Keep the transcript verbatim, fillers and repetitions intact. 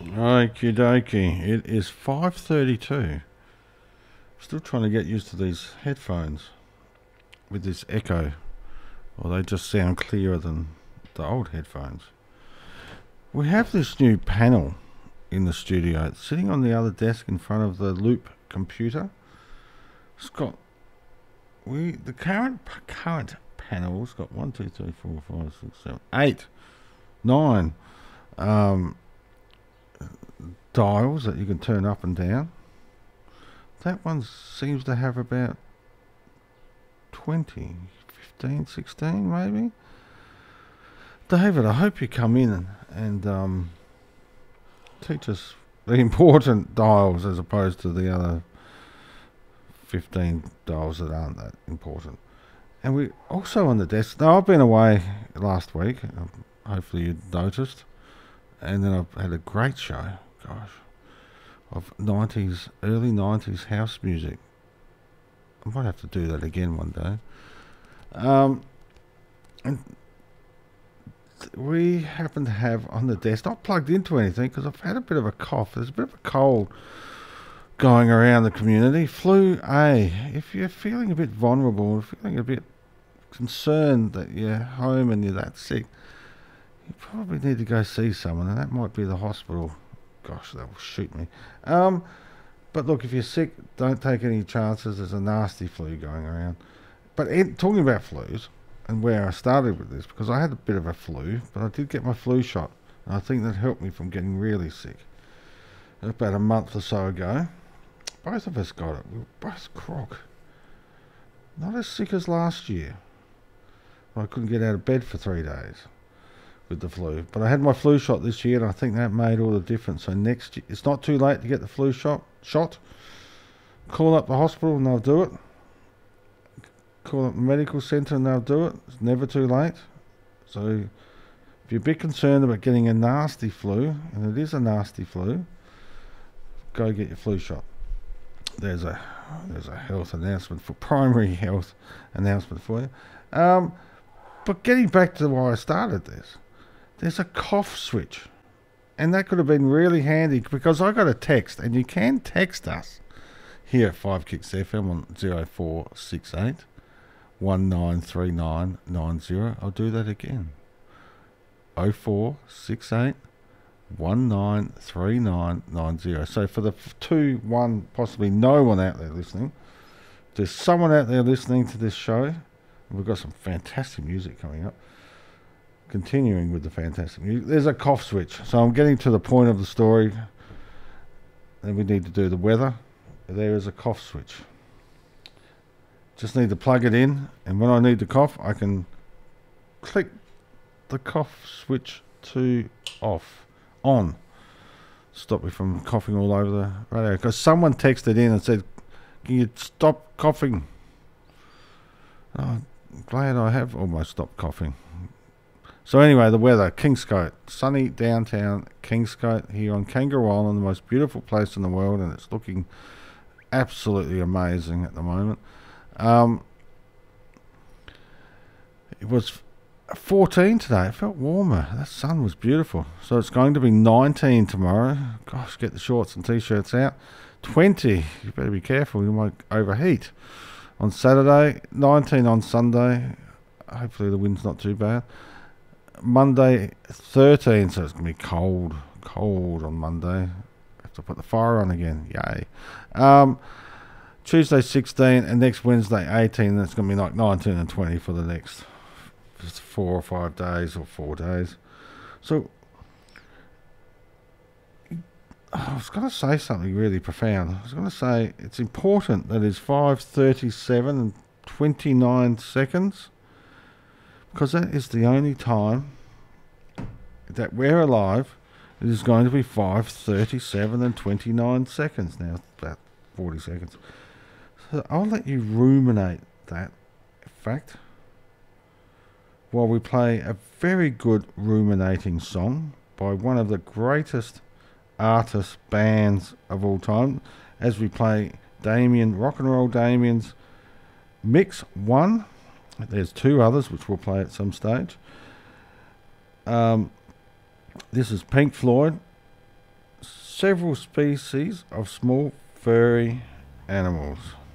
Okie dokie. It is five thirty-two. Still trying to get used to these headphones with this echo. Well, they just sound clearer than the old headphones. We have this new panel in the studio. It's sitting on the other desk in front of the Loop computer. It's got we the current current panel's got one, two, three, four, five, six, seven, eight, nine um, dials that you can turn up and down. That one seems to have about twenty, fifteen, sixteen maybe. David, I hope you come in and, and um, teach us the important dials as opposed to the other fifteen dials that aren't that important. And we also on the desk. Now, I've been away last week. Um, hopefully you noticed. And then I've had a great show. Gosh. Of nineties, early nineties house music. I might have to do that again one day. Um, and th- we happen to have on the desk, not plugged into anything because I've had a bit of a cough. There's a bit of a cold going around the community. Flu A. If you're feeling a bit vulnerable, feeling a bit concerned that you're home and you're that sick, you probably need to go see someone, and that might be the hospital. Gosh, that will shoot me. Um, but look, if you're sick, don't take any chances. There's a nasty flu going around. But in, talking about flus, and where I started with this, because I had a bit of a flu, but I did get my flu shot, and I think that helped me from getting really sick. About a month or so ago, both of us got it. We were both crook. Not as sick as last year. I couldn't get out of bed for three days with the flu. But I had my flu shot this year, and I think that made all the difference. So next year, it's not too late to get the flu shot. Shot. Call up the hospital and they'll do it. Call up the medical centre and they'll do it. It's never too late. So if you're a bit concerned about getting a nasty flu, and it is a nasty flu, go get your flu shot. There's a there's a health announcement for primary health announcement for you. Um, but getting back to why I started this. There's a cough switch, and that could have been really handy because I got a text, and you can text us here at five Kicks F M on zero four six eight one nine three nine nine zero. I'll do that again. oh four six eight one nine three nine nine zero. So for the two, one, possibly no one out there listening, there's someone out there listening to this show. We've got some fantastic music coming up. Continuing with the fantastic music, there's a cough switch. So I'm getting to the point of the story. Then we need to do the weather. There is a cough switch. Just need to plug it in, and when I need to cough, I can click the cough switch to off, on. Stop me from coughing all over the radio. Because someone texted in and said, "Can you stop coughing?" Oh, I'm glad I have almost stopped coughing. So anyway, the weather, Kingscote, sunny downtown Kingscote here on Kangaroo Island, the most beautiful place in the world, and it's looking absolutely amazing at the moment. Um, it was fourteen today. It felt warmer. That sun was beautiful. So it's going to be nineteen tomorrow. Gosh, get the shorts and t-shirts out. twenty. You better be careful. You might overheat. On Saturday, nineteen on Sunday. Hopefully the wind's not too bad. Monday, thirteen, so it's going to be cold, cold on Monday. Have to put the fire on again, yay. Um, Tuesday, sixteen, and next Wednesday, eighteen, and it's going to be like nineteen and twenty for the next four or five days, or four days. So, I was going to say something really profound. I was going to say it's important that it's five thirty-seven and twenty-nine seconds. Because that is the only time that we're alive. It is going to be five thirty-seven and twenty-nine seconds now, about forty seconds. So I'll let you ruminate that fact while we play a very good ruminating song by one of the greatest artists, bands of all time, as we play Damien, Rock and Roll Damien's Mix One. There's two others which we'll play at some stage. Um, this is Pink Floyd, several species of small furry animals.